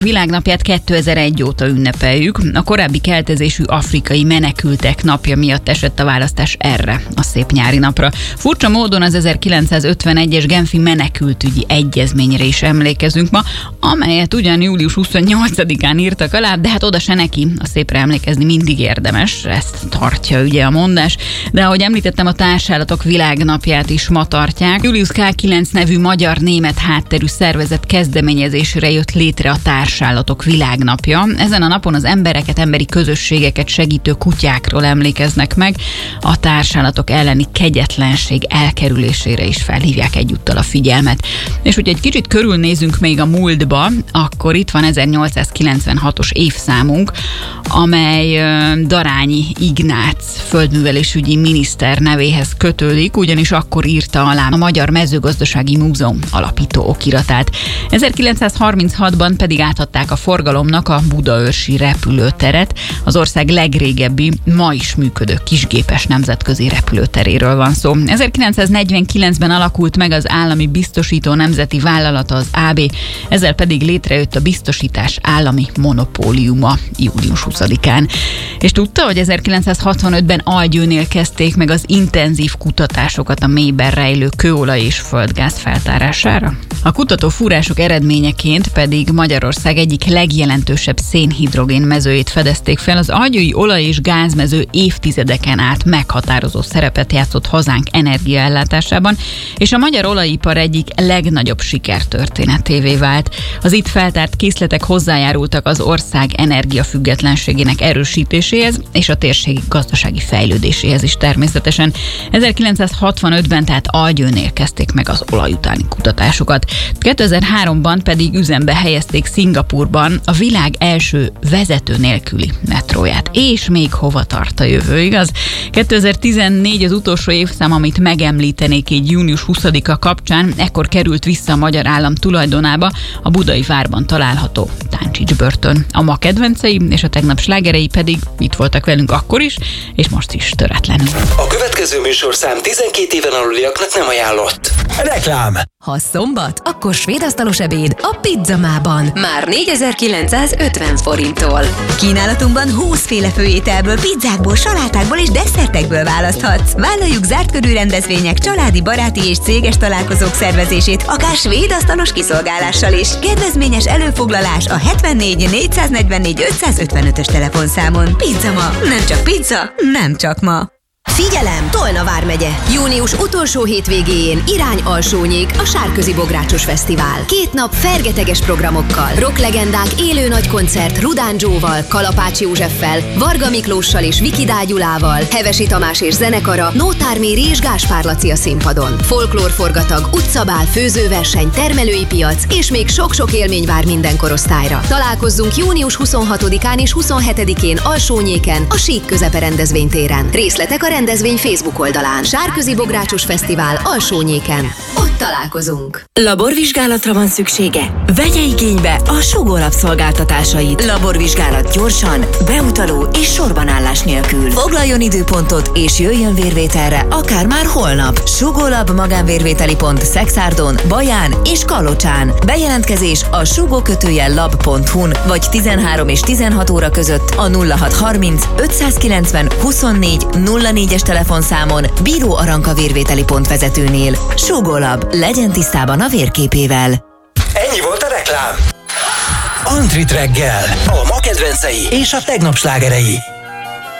Világnapját 2001 óta ünnepeljük. A korábbi keltezésű afrikai menekültek napja miatt esett a választás erre, a szép nyári napra. Furcsa módon az 1951-es Genfi menekültügyi egyezményre is emlékezünk ma, amelyet ugyan július 28-án írtak alá, de hát oda se neki, a szépre emlékezni mindig érdemes, ezt tartja ugye a mondás. De ahogy említettem, a társállatok világnapját is ma tartják. Julius K9 nevű magyar-német hátterű szervezet kezdeményezésre jött létre a társállatok világnapja. Ezen a napon az embereket, emberi közösségeket segítő kutyákról emlékeznek meg. A társállatok elleni kegyetlenség elkerülésére is felhívják egyúttal a figyelmet. És hogyha egy kicsit körülnézünk még a múltba, akkor itt van 1896-os évszámunk, amely Darányi Ignác földművelésügyi miniszter nevéhez kötődik, ugyanis akkor írta alá a Magyar Mezőgazdasági Múzeum alapító okiratát. 1936-ban pedig átadták a forgalomnak a budaörsi repülőteret, az ország legrégebbi, ma is működő kisgépes nemzetközi repülőteréről van szó. 1949-ben alakult meg az állami biztosító nemzeti vállalata, az AB, ezzel pedig létrejött a biztosítás állami monopóliuma július 20-án. És tudta, hogy 1965-ben Algyőnél kezdték meg az intenzív kutatásokat a mélyben rejlő kőolaj és földgáz feltárására? A kutató fúrások eredményeként pedig Magyarország egyik legjelentősebb szénhidrogén mezőjét fedezték fel. Az algyői olaj- és gázmező évtizedeken át meghatározó szerepet játszott hazánk energiaellátásában, és a magyar olajipar egyik legnagyobb sikertörténetévé vált. Az itt feltárt készletek hozzájárultak az ország energiafüggetlenségének erősítéséhez, és a térség gazdasági fejlődéséhez is természetesen. 1965-ben tehát Algyőnél kezdték meg az olaj utáni kutatásokat. 2003-ban pedig üzembe helyezték Szingapúrban a világ első vezető nélküli metróját. És még hova tart a jövő, igaz? 2014 az utolsó évszám, amit megemlítenék így június 20-a kapcsán, ekkor került vissza a magyar állam tulajdonába a budai várban található Táncsics börtön. A ma kedvencei és a tegnap slágerei pedig itt voltak velünk akkor is, és most is töretlenül. A következő műsorszám 12 éven aluliaknak nem ajánlott. Reklám! Ha szombat, akkor svédasztalos ebéd a Pizzamában. Már 4950 forinttól. Kínálatunkban 20 féle főételből, pizzákból, salátákból és desszertekből választhatsz. Vállaljuk zártkörű rendezvények, családi, baráti és céges találkozók szervezését, akár svédasztalos kiszolgálással is. Kedvezményes előfoglalás a 74 444 555-ös telefonszámon. Pizzama, nem csak pizza, nem csak ma. Figyelem! Tolna vármegye. Június utolsó hétvégéjén irány Alsónyék, a Sárközi Bográcsos Fesztivál. 2 nap fergeteges programokkal. Rocklegendák élő nagykoncert Rudán Joe-val, Kalapács Józseffel, Varga Miklóssal és Viki Dágyulával, Hevesi Tamás és zenekara, Nótár Méri és Gáspár Laci a színpadon. Folklórforgatag, utcabál, főzőverseny, termelői piac és még sok-sok élmény vár minden korosztályra. Találkozzunk június 26-án és 27-én Alsónyéken, a Sík Közepe rendezvénytéren. Részletek a rendezvény Facebook oldalán. Sárközi Bográcsos Fesztivál Alsónyéken. Ott találkozunk. Laborvizsgálatra van szüksége? Vegye igénybe a Sugó Lab szolgáltatásait. Laborvizsgálat gyorsan, beutaló és sorbanállás nélkül. Foglaljon időpontot és jöjjön vérvételre, akár már holnap. Sugó Lab magánvérvételi pont Szexárdon, Baján és Kalocsán. Bejelentkezés a sugó-lab.hu-n vagy 13 és 16 óra között a 0630 590 24 04-es telefonszámon, Bíró Aranka vérvételi pont vezetőnél. Sugó Lab, legyen tisztában a vérképével. Ennyi volt a reklám. Antrit reggel, a ma kedvencei és a tegnap slágerei.